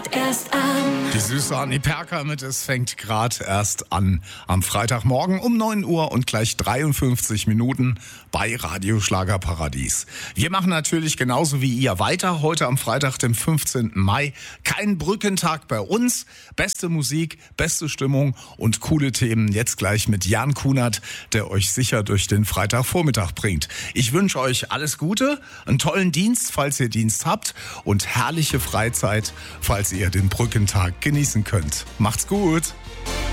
grad erst an. Die süße Anni Perker mit Es fängt grad erst an. Am Freitagmorgen um 9 Uhr und gleich 53 Minuten bei Radio Schlagerparadies. Wir machen natürlich genauso wie ihr weiter. Heute am Freitag, dem 15. Mai. Kein Brückentag bei uns. Beste Musik, beste Stimmung und coole Themen. Jetzt gleich mit Jan Kunert, der euch sicher durch den Freitagvormittag bringt. Ich wünsche euch alles Gute, einen tollen Dienst, falls ihr Dienst habt, und herrliche Freizeit, falls ihr den Brückentag genießen könnt. Macht's gut!